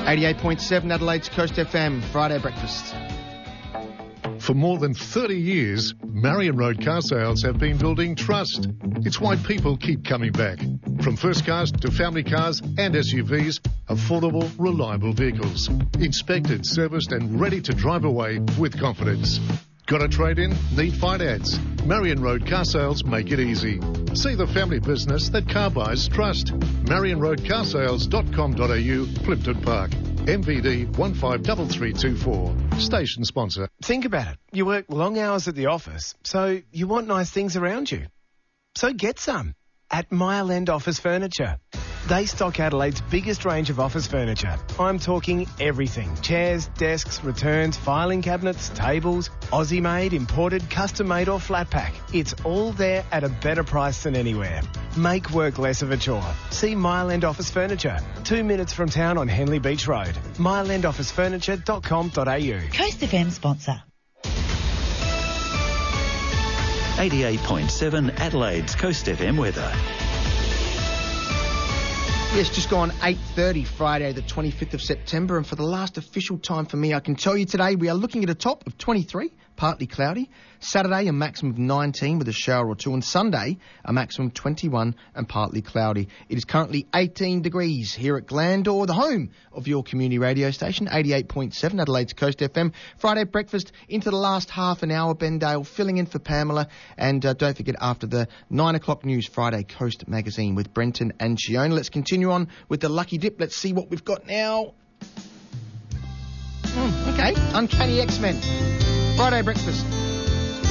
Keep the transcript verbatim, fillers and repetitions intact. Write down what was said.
eighty-eight point seven Adelaide's Coast F M, Friday breakfast. For more than thirty years, Marion Road Car Sales have been building trust. It's why people keep coming back. From first cars to family cars and S U Vs, affordable, reliable vehicles. Inspected, serviced and ready to drive away with confidence. Got a trade-in? Need finance? Marion Road Car Sales make it easy. See the family business that car buyers trust. marion road car sales dot com dot a u, Plimpton Park. M V D one five three three two four. Station sponsor. Think about it. You work long hours at the office, so you want nice things around you. So get some at Mile End Office Furniture. They stock Adelaide's biggest range of office furniture. I'm talking everything. Chairs, desks, returns, filing cabinets, tables, Aussie-made, imported, custom-made or flat pack. It's all there at a better price than anywhere. Make work less of a chore. See Mile End Office Furniture. Two minutes from town on Henley Beach Road. mile end office furniture dot com dot a u. Coast F M sponsor. eighty-eight point seven Adelaide's Coast F M weather. Yes, just gone eight thirty, Friday the twenty-fifth of September, and for the last official time for me, I can tell you today we are looking at a top of twenty-three, partly cloudy. Saturday, a maximum of nineteen with a shower or two, and Sunday, a maximum of twenty-one and partly cloudy. It is currently eighteen degrees here at Glandore, the home of your community radio station, eighty-eight point seven Adelaide's Coast F M. Friday breakfast into the last half an hour. Ben Dale filling in for Pamela, and uh, don't forget after the nine o'clock news, Friday Coast Magazine with Brenton and Shiona. Let's continue on with the Lucky Dip. Let's see what we've got now. Mm, okay, Uncanny X-Men. Friday breakfast.